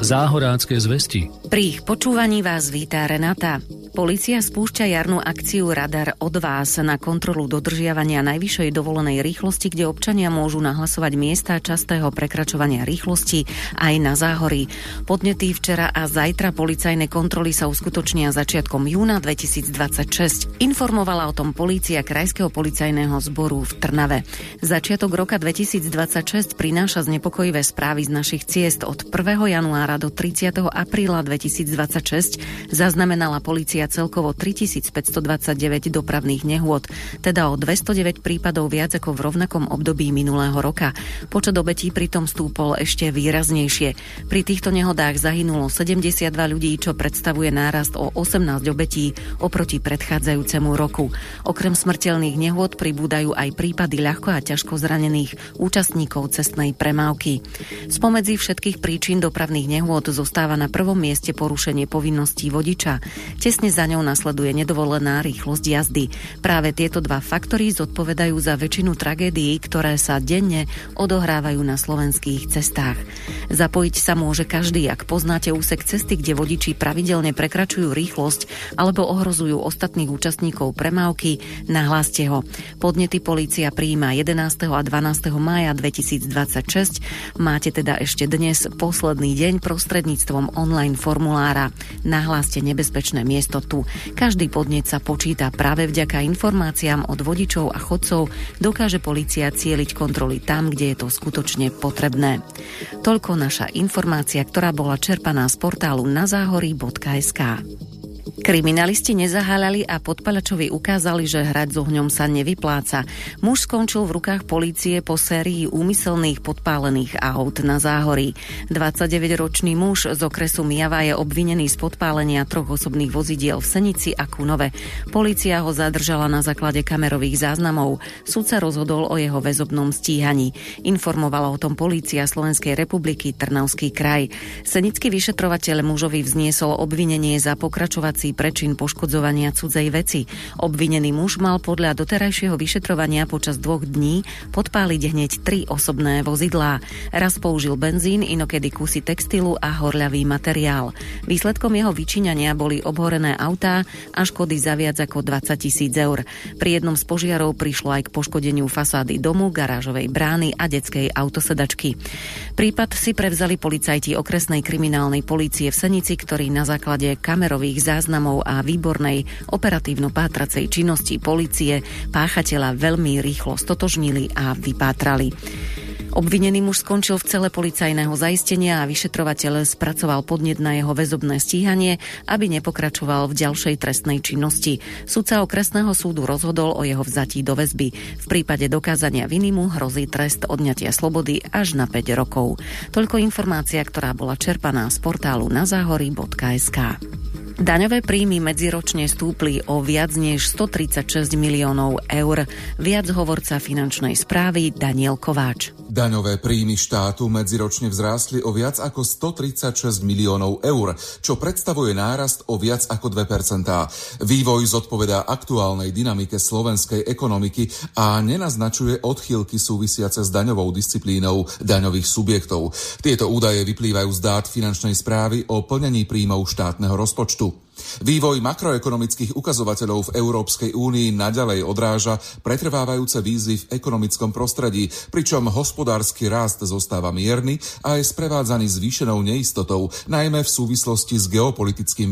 Záhorácké zvesti. Pri ich počúvaní vás víta Renata. Polícia spúšťa jarnú akciu Radar od vás na kontrolu dodržiavania najvyššej dovolenej rýchlosti, kde občania môžu nahlasovať miesta častého prekračovania rýchlosti aj na Záhorí. Podnetý včera a zajtra policajné kontroly sa uskutočnia začiatkom júna 2026. Informovala o tom polícia Krajského policajného zboru v Trnave. Začiatok roka 2026 prináša znepokojivé správy z našich ciest. Od 1. januára do 30. apríla 2026 zaznamenala polícia celkovo 3529 dopravných nehôd, teda o 209 prípadov viac ako v rovnakom období minulého roka. Počet obetí pritom stúpol ešte výraznejšie. Pri týchto nehodách zahynulo 72 ľudí, čo predstavuje nárast o 18 obetí oproti predchádzajúcemu roku. Okrem smrteľných nehôd pribúdajú aj prípady ľahko a ťažko zranených účastníkov cestnej premávky. Spomedzi všetkých príčin dopravných nehôd zostáva na prvom mieste porušenie povinností vodiča. Tesne za ňou nasleduje nedovolená rýchlosť jazdy. Práve tieto dva faktory zodpovedajú za väčšinu tragédií, ktoré sa denne odohrávajú na slovenských cestách. Zapojiť sa môže každý, ak poznáte úsek cesty, kde vodiči pravidelne prekračujú rýchlosť alebo ohrozujú ostatných účastníkov premávky, nahláste ho. Podnety polícia prijíma 11. a 12. mája 2026. Máte teda ešte dnes posledný deň prostredníctvom online formulára. Nahláste nebezpečné miesto tu. Každý podnet sa počíta. Práve vďaka informáciám od vodičov a chodcov dokáže polícia cieliť kontroly tam, kde je to skutočne potrebné. Toľko naša informácia, ktorá bola čerpaná z portálu nazáhorí.sk. Kriminalisti nezaháľali a podpaľačovi ukázali, že hrať s ohňom sa nevypláca. Muž skončil v rukách polície po sérii úmyselných podpálených aut na Záhorí. 29-ročný muž z okresu Mijava je obvinený z podpálenia 3 osobných vozidiel v Senici a Kunove. Polícia ho zadržala na základe kamerových záznamov. Súd sa rozhodol o jeho väzobnom stíhaní. Informovala o tom polícia Slovenskej republiky, Trnavský kraj. Senický vyšetrovateľ mužovi vzniesol obvinenie za pokračovací prečin poškodzovania cudzej veci. Obvinený muž mal podľa doterajšieho vyšetrovania počas 2 dní podpáliť hneď 3 osobné vozidlá. Raz použil benzín, inokedy kusy textilu a horľavý materiál. Výsledkom jeho vyčíňania boli obhorené autá a škody za viac ako 20 000 eur. Pri jednom z požiarov prišlo aj k poškodeniu fasády domu, garážovej brány a detskej autosedačky. Prípad si prevzali policajti okresnej kriminálnej polície v Senici, ktorí na základe kamerových záznamov a výbornej operatívno-pátracej činnosti polície páchateľa veľmi rýchlo stotožnili a vypátrali. Obvinený muž skončil v cele policajného zaistenia a vyšetrovateľ spracoval podnet na jeho väzobné stíhanie, aby nepokračoval v ďalšej trestnej činnosti. Sudca okresného súdu rozhodol o jeho vzatí do väzby. V prípade dokázania viny mu hrozí trest odňatia slobody až na 5 rokov. Toľko informácia, ktorá bola čerpaná z portálu nazáhorí.sk. Daňové príjmy medziročne stúpli o viac než 136 miliónov eur. Viac hovorca finančnej správy Daniel Kováč. Daňové príjmy štátu medziročne vzrástli o viac ako 136 miliónov eur, čo predstavuje nárast o viac ako 2%. Vývoj zodpovedá aktuálnej dynamike slovenskej ekonomiky a nenaznačuje odchýlky súvisiace s daňovou disciplínou daňových subjektov. Tieto údaje vyplývajú z dát finančnej správy o plnení príjmov štátneho rozpočtu. Vývoj makroekonomických ukazovateľov v Európskej únii naďalej odráža pretrvávajúce výzvy v ekonomickom prostredí, pričom hospodársky rast zostáva mierny a je sprevádzaný zvýšenou neistotou, najmä v súvislosti s geopolitickým